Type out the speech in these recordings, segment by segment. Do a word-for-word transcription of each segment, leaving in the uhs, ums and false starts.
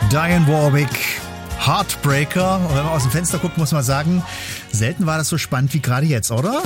Dionne Warwick, Heartbreaker. Und wenn man aus dem Fenster guckt, muss man sagen, selten war das so spannend wie gerade jetzt, oder?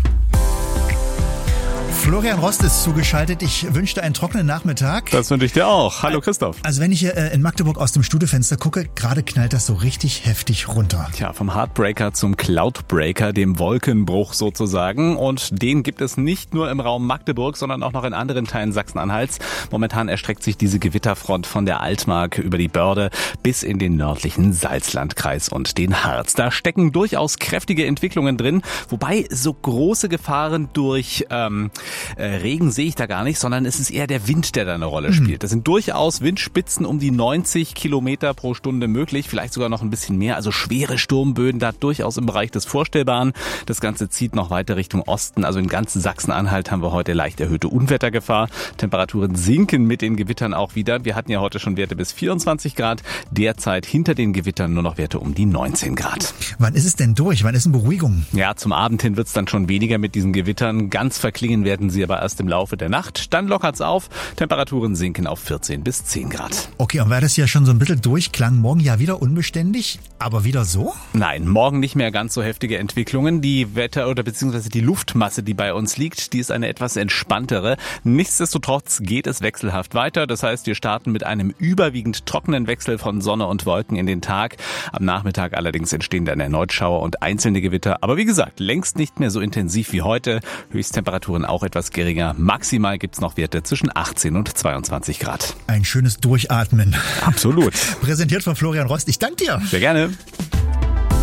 Florian Rost ist zugeschaltet. Ich wünsche dir einen trockenen Nachmittag. Das wünsche ich dir auch. Hallo Christoph. Also wenn ich hier in Magdeburg aus dem Studiofenster gucke, gerade knallt das so richtig heftig runter. Tja, vom Heartbreaker zum Cloudbreaker, dem Wolkenbruch sozusagen. Und den gibt es nicht nur im Raum Magdeburg, sondern auch noch in anderen Teilen Sachsen-Anhalts. Momentan erstreckt sich diese Gewitterfront von der Altmark über die Börde bis in den nördlichen Salzlandkreis und den Harz. Da stecken durchaus kräftige Entwicklungen drin, wobei so große Gefahren durch ähm, Äh, Regen sehe ich da gar nicht, sondern es ist eher der Wind, der da eine Rolle spielt. Das sind durchaus Windspitzen um die neunzig Kilometer pro Stunde möglich, vielleicht sogar noch ein bisschen mehr. Also schwere Sturmböen da durchaus im Bereich des Vorstellbaren. Das Ganze zieht noch weiter Richtung Osten. Also in ganz Sachsen-Anhalt haben wir heute leicht erhöhte Unwettergefahr. Temperaturen sinken mit den Gewittern auch wieder. Wir hatten ja heute schon Werte bis vierundzwanzig Grad. Derzeit hinter den Gewittern nur noch Werte um die neunzehn Grad. Wann ist es denn durch? Wann ist eine Beruhigung? Ja, zum Abend hin wird es dann schon weniger mit diesen Gewittern. Ganz verklingen werden sie aber erst im Laufe der Nacht. Dann lockert's auf. Temperaturen sinken auf vierzehn bis zehn Grad. Okay, und weil das ja schon so ein bisschen durchklang, morgen ja wieder unbeständig, aber wieder so? Nein, morgen nicht mehr ganz so heftige Entwicklungen. Die Wetter- oder beziehungsweise die Luftmasse, die bei uns liegt, die ist eine etwas entspanntere. Nichtsdestotrotz geht es wechselhaft weiter. Das heißt, wir starten mit einem überwiegend trockenen Wechsel von Sonne und Wolken in den Tag. Am Nachmittag allerdings entstehen dann erneut Schauer und einzelne Gewitter. Aber wie gesagt, längst nicht mehr so intensiv wie heute. Höchsttemperaturen auch etwas geringer. Maximal gibt's noch Werte zwischen achtzehn und zweiundzwanzig Grad. Ein schönes Durchatmen. Absolut. Präsentiert von Florian Rost. Ich danke dir. Sehr gerne.